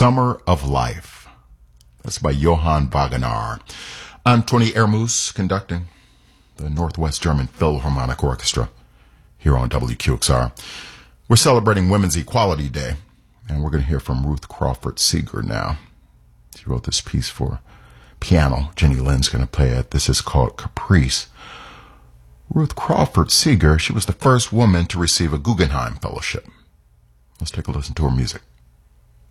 Summer of Life. That's by Johann Wagenaar. I'm Tony Ermus, conducting the Northwest German Philharmonic Orchestra here on WQXR. We're celebrating Women's Equality Day, and we're going to hear from Ruth Crawford Seeger now. She wrote this piece for piano. Jenny Lynn's going to play it. This is called Caprice. Ruth Crawford Seeger, she was the first woman to receive a Guggenheim Fellowship. Let's take a listen to her music.